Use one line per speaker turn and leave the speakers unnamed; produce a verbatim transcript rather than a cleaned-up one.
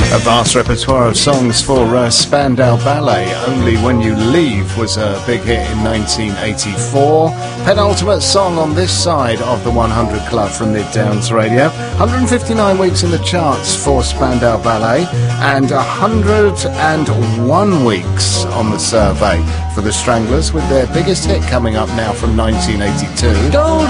A vast repertoire of songs for uh, Spandau Ballet. Only When You Leave was a big hit in nineteen eighty-four. Penultimate song on this side of the one hundred Club from Mid Downs Radio. one hundred fifty-nine weeks in the charts for Spandau Ballet and one hundred one weeks on the survey for the Stranglers, with their biggest hit coming up now from nineteen eighty-two. Gold